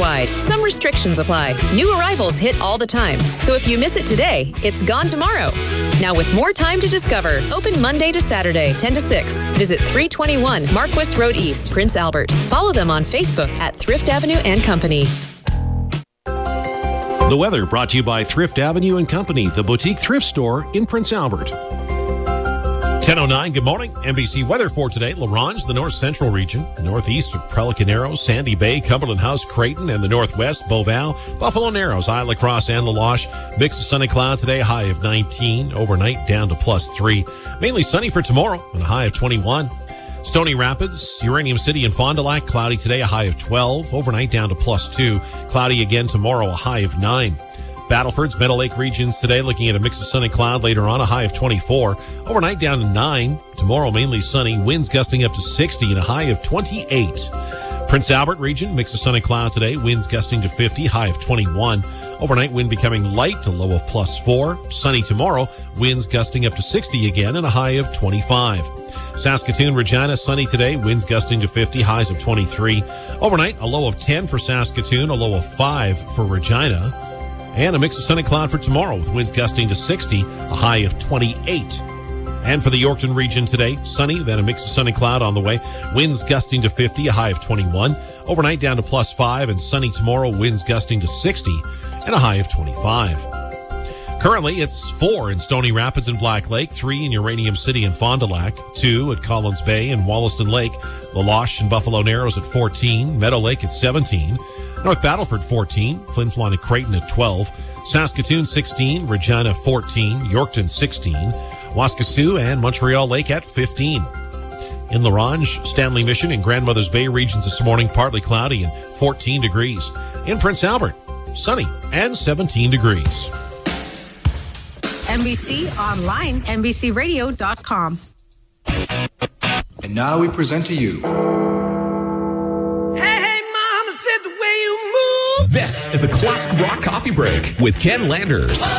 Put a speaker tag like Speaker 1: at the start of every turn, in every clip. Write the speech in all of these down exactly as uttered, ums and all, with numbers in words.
Speaker 1: nationwide. Some restrictions apply. New arrivals hit all the time. So if you miss it today, it's gone tomorrow. Now with more time to discover, open Monday to Saturday, ten to six. Visit three twenty-one Marquis Road East, Prince Albert. Follow them on Facebook at Thrift Avenue and Company.
Speaker 2: The weather brought to you by Thrift Avenue and Company, the boutique thrift store in Prince Albert. ten oh nine, good morning. N B C weather for today. La Ronge, the north central region, northeast of Pelican Arrows, Sandy Bay, Cumberland House, Creighton, and the northwest, Beauval, Buffalo Narrows, Isla Crosse, and La Loche. Mix of sun and cloud today, high of nineteen. Overnight down to plus three. Mainly sunny for tomorrow and a high of twenty-one. Stony Rapids, Uranium City, and Fond du Lac, cloudy today, a high of twelve. Overnight down to plus two. Cloudy again tomorrow, a high of nine. Battleford's Meadow Lake regions today, looking at a mix of sun and cloud later on, a high of twenty-four. Overnight down to nine. Tomorrow mainly sunny, winds gusting up to sixty and a high of twenty-eight. Prince Albert region, mix of sun and cloud today, winds gusting to fifty, high of twenty-one. Overnight wind becoming light to low of plus four. Sunny tomorrow, winds gusting up to sixty again and a high of twenty-five. Saskatoon, Regina, sunny today, winds gusting to fifty, highs of twenty-three. Overnight, a low of ten for Saskatoon, a low of five for Regina. And a mix of sun and cloud for tomorrow with winds gusting to sixty, a high of twenty-eight. And for the Yorkton region today, sunny, then a mix of sun and cloud on the way. Winds gusting to fifty, a high of twenty-one. Overnight down to plus five, and sunny tomorrow, winds gusting to sixty and a high of twenty-five. Currently, it's four in Stony Rapids and Black Lake, three in Uranium City and Fond du Lac, two at Collins Bay and Wollaston Lake, La Loche and Buffalo Narrows at fourteen, Meadow Lake at seventeen, North Battleford fourteen, Flin Flon and Creighton at twelve, Saskatoon sixteen, Regina fourteen, Yorkton sixteen, Waskesiu and Montreal Lake at fifteen. In La Ronge, Stanley Mission and Grandmother's Bay regions this morning, partly cloudy and fourteen degrees. In Prince Albert, sunny and seventeen degrees.
Speaker 3: N B C online, N B C radio dot com.
Speaker 4: And now we present to you.
Speaker 5: Hey, hey, mama said the way you move.
Speaker 6: This is the Classic Rock Coffee Break with Ken Landers.
Speaker 5: Oh,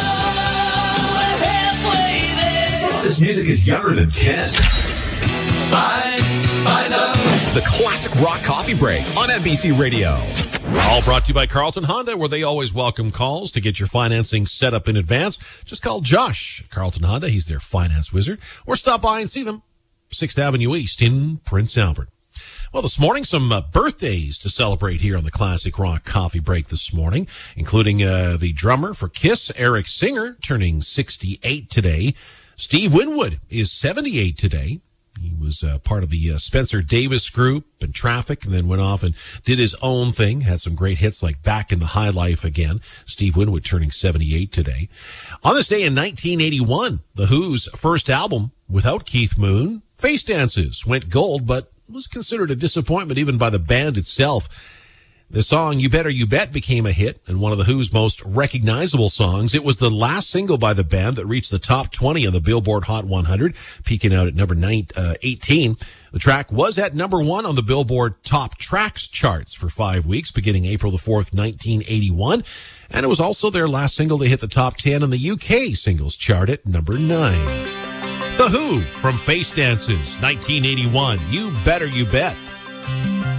Speaker 5: halfway there.
Speaker 6: This music is younger than Ken.
Speaker 5: Bye, bye, love.
Speaker 6: The Classic Rock Coffee Break on N B C Radio.
Speaker 2: All brought to you by Carlton Honda, where they always welcome calls to get your financing set up in advance. Just call Josh at Carlton Honda. He's their finance wizard. Or stop by and see them, sixth Avenue East in Prince Albert. Well, this morning, some uh, birthdays to celebrate here on the Classic Rock Coffee Break this morning, including uh, the drummer for Kiss, Eric Singer, turning sixty-eight today. Steve Winwood is seventy-eight today. He was uh, part of the uh, Spencer Davis group and Traffic, and then went off and did his own thing. Had some great hits like Back in the High Life again. Steve Winwood turning seventy-eight today. On this day in nineteen eighty-one, The Who's first album without Keith Moon, Face Dances, went gold, but was considered a disappointment even by the band itself. The song You Better You Bet became a hit and one of The Who's most recognizable songs. It was the last single by the band that reached the top twenty on the Billboard Hot one hundred, peaking out at number nine, uh, eighteen. The track was at number one on the Billboard Top Tracks charts for five weeks, beginning April the fourth, nineteen eighty-one. And it was also their last single to hit the top ten on the U K singles chart at number nine. The Who from Face Dances, nineteen eighty-one, You Better You Bet.